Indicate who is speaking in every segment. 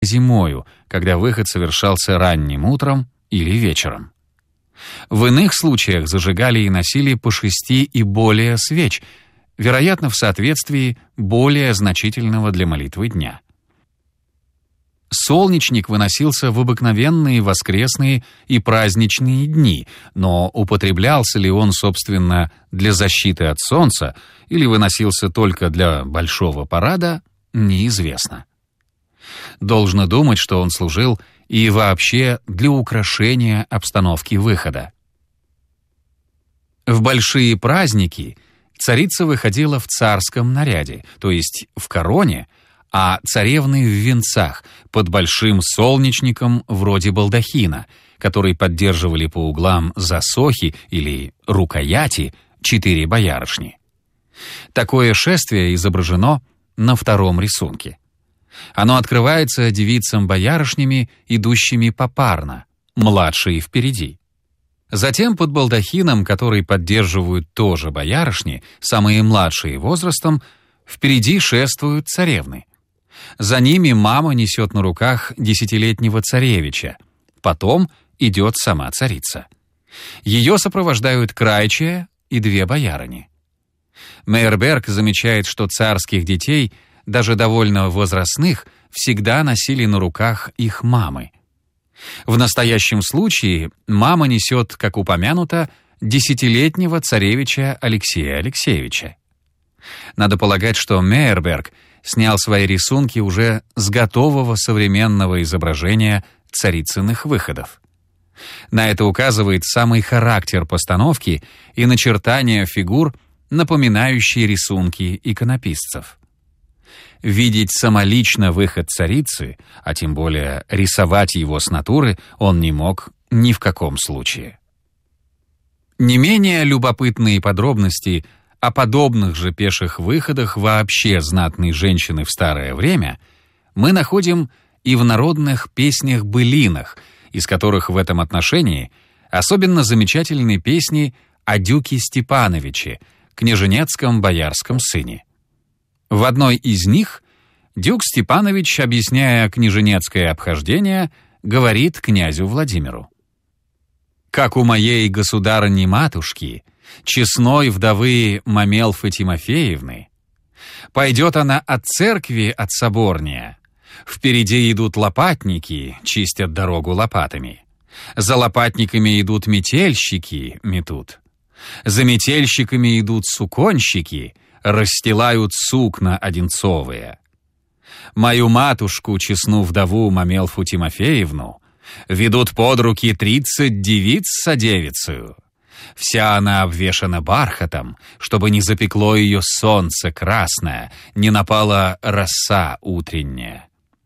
Speaker 1: зимою, когда выход совершался ранним утром или вечером. В иных случаях зажигали и носили по 6 и более свеч, вероятно, в соответствии более значительного для молитвы дня. Солнечник выносился в обыкновенные воскресные и праздничные дни, но употреблялся ли он, собственно, для защиты от солнца или выносился только для большого парада, неизвестно. Должно думать, что он служил и вообще для украшения обстановки выхода. В большие праздники царица выходила в царском наряде, то есть в короне, а царевны в венцах, под большим солнечником вроде балдахина, который поддерживали по углам засохи или рукояти 4 боярышни. Такое шествие изображено на втором рисунке. Оно открывается девицам-боярышнями, идущими попарно, младшие впереди. Затем под балдахином, который поддерживают тоже боярышни, самые младшие возрастом, впереди шествуют царевны. За ними мама несет на руках 10-летнего царевича. Потом идет сама царица. Ее сопровождают крайчая и 2 боярыни. Мейерберг замечает, что царских детей, даже довольно возрастных, всегда носили на руках их мамы. В настоящем случае мама несет, как упомянуто, 10-летнего царевича Алексея Алексеевича. Надо полагать, что Мейерберг снял свои рисунки уже с готового современного изображения царицыных выходов. На это указывает самый характер постановки и начертания фигур, напоминающие рисунки иконописцев. Видеть самолично выход царицы, а тем более рисовать его с натуры, он не мог ни в каком случае. Не менее любопытные подробности о подобных же пеших выходах вообще знатной женщины в старое время мы находим и в народных песнях-былинах, из которых в этом отношении особенно замечательны песни о Дюке Степановиче, княженецком боярском сыне. В одной из них Дюк Степанович, объясняя княженецкое обхождение, говорит князю Владимиру: «Как у моей государыни-матушки, честной вдовы Мамелфы Тимофеевны, пойдет она от церкви от соборния, впереди идут лопатники, чистят дорогу лопатами, за лопатниками идут метельщики, метут, за метельщиками идут суконщики, расстилают сукна одинцовые. Мою матушку, честную вдову Мамелфу Тимофеевну, ведут под руки 30 девиц со девицею. Вся она обвешана бархатом, чтобы не запекло ее солнце красное, не напала роса утренняя.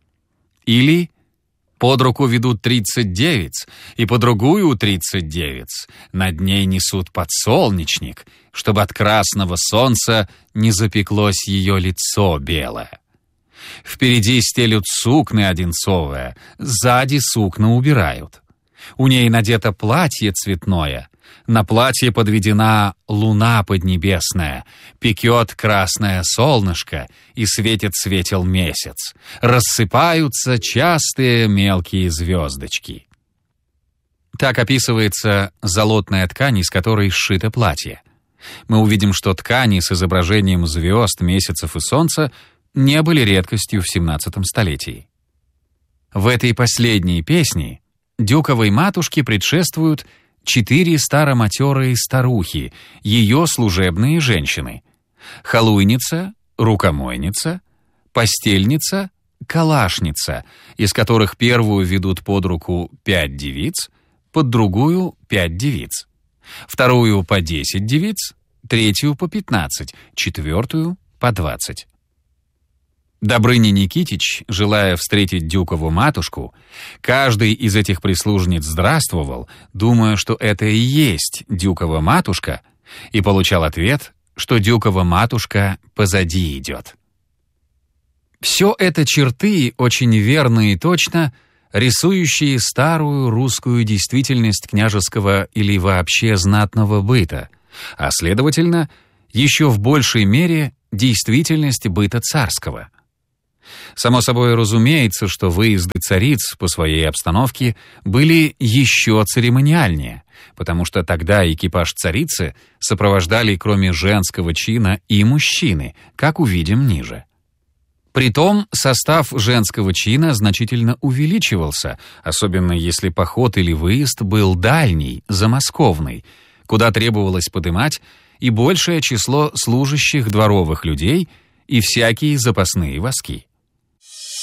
Speaker 1: Или под руку ведут 30 девиц, и по другую 30 девиц. Над ней несут подсолнечник, чтобы от красного солнца не запеклось ее лицо белое. Впереди стелют сукны одинцовые, сзади сукна убирают. У ней надето платье цветное, на платье подведена луна поднебесная, пекет красное солнышко и светит светел месяц, рассыпаются частые мелкие звездочки». Так описывается золотная ткань, из которой сшито платье. Мы увидим, что ткани с изображением звезд, месяцев и солнца не были редкостью в XVII столетии. В этой последней песне Дюковой матушке предшествуют 4 староматерые старухи, ее служебные женщины: халуйница, рукомойница, постельница, калашница, из которых первую ведут под руку 5 девиц, под другую 5 девиц, вторую по 10 девиц, третью по 15, четвертую по 20. Добрыня Никитич, желая встретить Дюкову матушку, каждый из этих прислужниц здравствовал, думая, что это и есть Дюкова матушка, и получал ответ, что Дюкова матушка позади идет. Все это черты, очень верно и точно, рисующие старую русскую действительность княжеского или вообще знатного быта, а, следовательно, еще в большей мере действительность быта царского. Само собой разумеется, что выезды цариц по своей обстановке были еще церемониальнее, потому что тогда экипаж царицы сопровождали кроме женского чина и мужчины, как увидим ниже. Притом состав женского чина значительно увеличивался, особенно если поход или выезд был дальний, замосковный, куда требовалось подымать и большее число служащих дворовых людей и всякие запасные воски.